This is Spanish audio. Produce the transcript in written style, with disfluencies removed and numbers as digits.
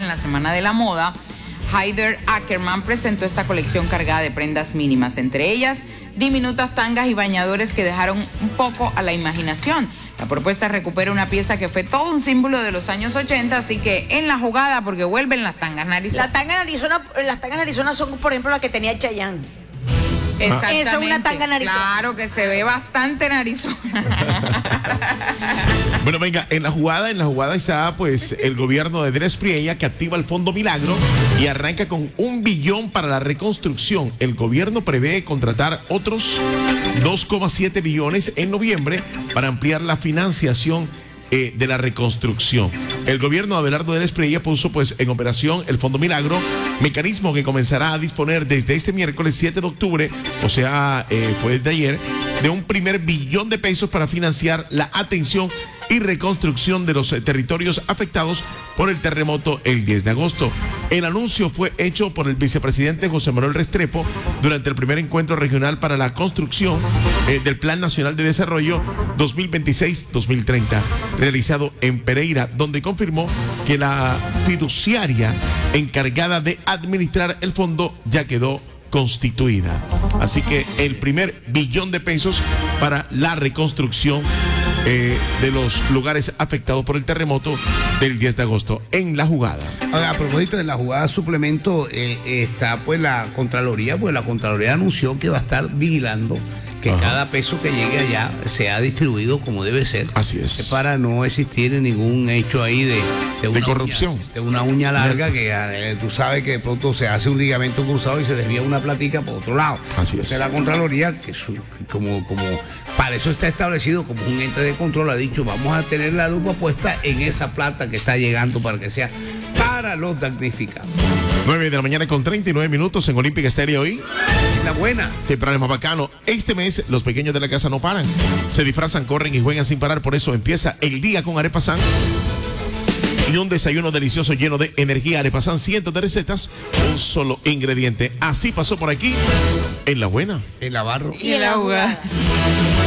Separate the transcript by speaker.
Speaker 1: en la Semana de la Moda, Haider Ackermann presentó esta colección cargada de prendas mínimas, entre ellas diminutas tangas y bañadores que dejaron un poco a la imaginación. La propuesta recupera una pieza que fue todo un símbolo de los años 80, así que en la jugada, porque vuelven las tangas narizonas.
Speaker 2: Las tangas narizonas son, por ejemplo, las que tenía Chayanne.
Speaker 1: Exactamente.
Speaker 2: Esa es una tanga narizona.
Speaker 1: Claro que se ve bastante narizona.
Speaker 3: Bueno, venga, en la jugada está pues el gobierno de Andrés Priella, que activa el Fondo Milagro y arranca con 1 billón para la reconstrucción. El gobierno prevé contratar otros 2,7 billones en noviembre para ampliar la financiación de la reconstrucción. El gobierno de Abelardo Andrés Priella puso pues en operación el Fondo Milagro, mecanismo que comenzará a disponer desde este miércoles 7 de octubre, o sea, fue desde ayer, de un primer billón de pesos para financiar la atención y reconstrucción de los territorios afectados por el terremoto el 10 de agosto. El anuncio fue hecho por el vicepresidente José Manuel Restrepo durante el primer encuentro regional para la construcción del Plan Nacional de Desarrollo 2026-2030, realizado en Pereira, donde confirmó que la fiduciaria encargada de administrar el fondo ya quedó constituida. Así que el primer billón de pesos para la reconstrucción de los lugares afectados por el terremoto del 10 de agosto en la jugada.
Speaker 4: Ahora, a propósito de la jugada suplemento, está pues la Contraloría, pues la Contraloría anunció que va a estar vigilando que cada peso que llegue allá sea distribuido como debe ser.
Speaker 3: Así es.
Speaker 4: Para no existir ningún hecho ahí de
Speaker 3: corrupción.
Speaker 4: De una uña larga que tú sabes que de pronto se hace un ligamento cruzado y se desvía una platica por otro lado.
Speaker 3: Así es.
Speaker 4: Entonces, la Contraloría, que como para eso está establecido como un ente de control, ha dicho vamos a tener la lupa puesta en esa plata que está llegando para que sea para los damnificados.
Speaker 3: 9 de la mañana con 39 minutos en Olímpica Estéreo hoy.
Speaker 4: Es la buena.
Speaker 3: Temprano es más bacano. Este mes los pequeños de la casa no paran. Se disfrazan, corren y juegan sin parar. Por eso empieza el día con Arepa San. Y un desayuno delicioso lleno de energía. Arepa San, cientos de recetas, un solo ingrediente. Así pasó por aquí en La Buena.
Speaker 4: En la Barro.
Speaker 1: Y en la jugada.